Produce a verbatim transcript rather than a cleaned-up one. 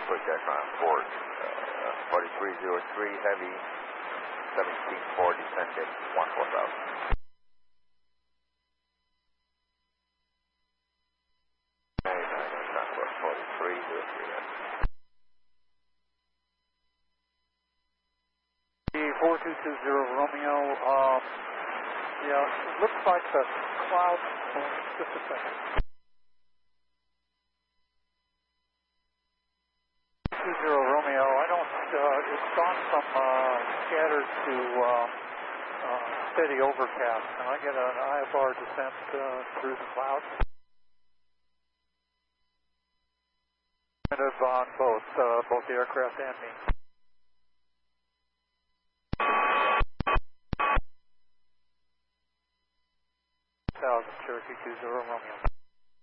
project on board. Uh, forty-three oh three Heavy, seventeen four descending, one four thousand. forty-three oh three. four two two zero Romeo, um, yeah, it looks like the cloud, oh, just a second. two zero Romeo, I don't, uh, it's gone from uh, scattered to uh, uh, steady overcast. Can I get an I F R descent uh, through the clouds? On both, uh, both the aircraft and me. Thousand Cherokee two zero Romeo.